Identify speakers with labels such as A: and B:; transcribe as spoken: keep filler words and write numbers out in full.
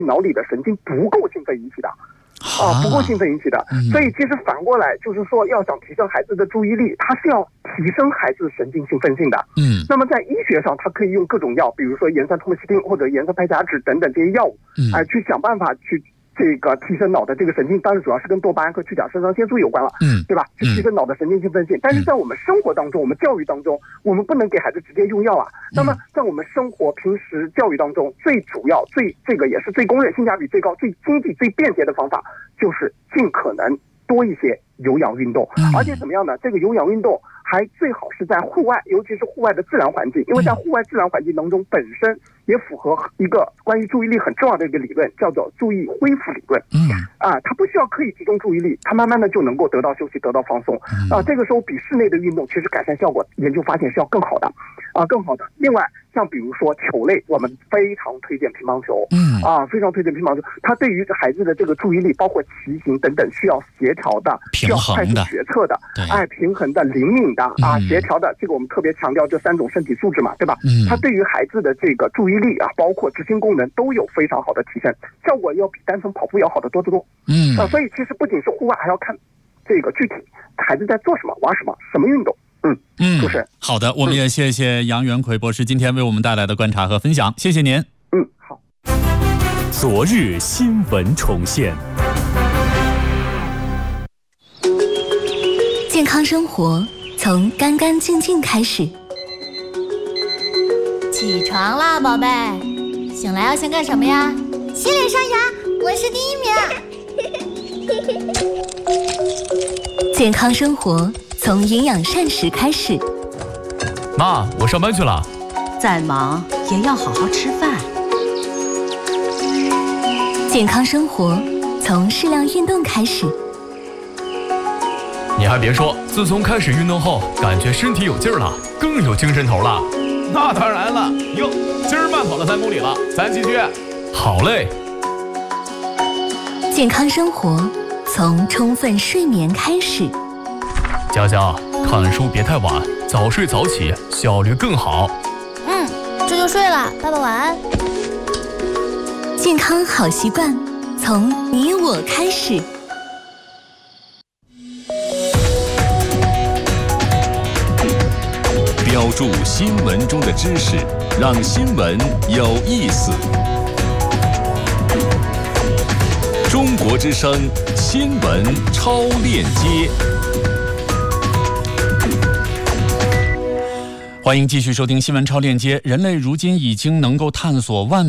A: 脑里的神经不够兴奋引起的。啊，不够兴奋引起的，所以其实反过来就是说，要想提升孩子的注意力，它是要提升孩子神经兴奋性的。嗯，那么在医学上，它可以用各种药，比如说盐酸托莫西汀或者盐酸派甲酯等等这些药物，哎、呃，去想办法去这个提升脑的这个神经，当然主要是跟多巴胺和去甲肾上腺素有关了，嗯，对吧？去提升脑的神经兴奋性。但是在我们生活当中，我们教育当中，我们不能给孩子直接用药啊。那么在我们生活平时教育当中，最主要、最这个也是最公认、性价比最高、最经济、最便捷的方法，就是尽可能多一些有氧运动，而且怎么样呢？这个有氧运动还最好是在户外，尤其是户外的自然环境，因为在户外自然环境当中本身也符合一个关于注意力很重要的一个理论，叫做注意恢复理论。嗯，啊，它不需要刻意集中注意力，它慢慢的就能够得到休息，得到放松。啊，这个时候比室内的运动其实改善效果，研究发现是要更好的，啊，更好的。另外，像比如说球类，我们非常推荐乒乓球。嗯，啊，非常推荐乒乓球，它对于孩子的这个注意力，包括骑行等等，需要协调的，需要快速决策的，哎，平衡的、灵敏的啊，协调的，这个我们特别强调这三种身体素质嘛，对吧？嗯，它对于孩子的这个注意力啊，包括执行功能都有非常好的提升，效果要比单纯跑步要好得多得多。嗯，啊，所以其实不仅是户外，还要看这个具体孩子在做什么、玩什么、什么运动。嗯嗯，就是。
B: 好的，我们也谢谢杨元奎博士今天为我们带来的观察和分享，谢谢您。
A: 嗯，好。
C: 昨日新闻重现。
D: 健康生活从干干净净开始。
E: 起床啦，宝贝！醒来要先干什么呀？
F: 洗脸刷牙，我是第一
D: 名。健康生活从营养膳食开始。
G: 妈，我上班去了。
H: 再忙也要好好吃饭。
D: 健康生活从适量运动开始。
G: 你还别说，自从开始运动后，感觉身体有劲儿了，更有精神头了。
I: 那当然了，哟，今儿慢跑了三公里了，咱继续。
G: 好嘞。
D: 健康生活从充分睡眠开始。
G: 佳佳，看书别太晚，早睡早起，效率更好。
E: 嗯，这就睡了，爸爸晚安。
D: 健康好习惯从你我开始。
C: 标注新闻中的知识，让新闻有意思。中国之声新闻超链接，
B: 欢迎继续收听新闻超链接。人类如今已经能够探索万